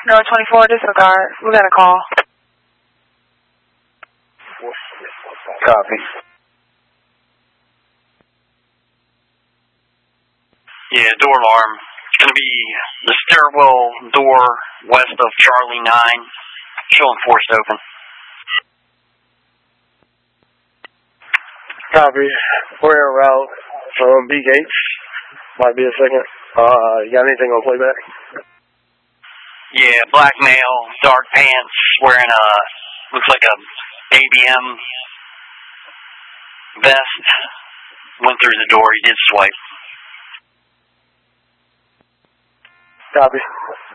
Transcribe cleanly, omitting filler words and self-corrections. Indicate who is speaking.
Speaker 1: No, 24, disregard. We got a call.
Speaker 2: Copy.
Speaker 3: Yeah, door alarm. It's going to be the stairwell door west of Charlie 9, showing forced open.
Speaker 2: Copy. We're en route from B Gates. Might be a second. You got anything on playback?
Speaker 3: Yeah, black male, dark pants, wearing looks like a ABM vest. Went through the door. He did swipe.
Speaker 2: Copy.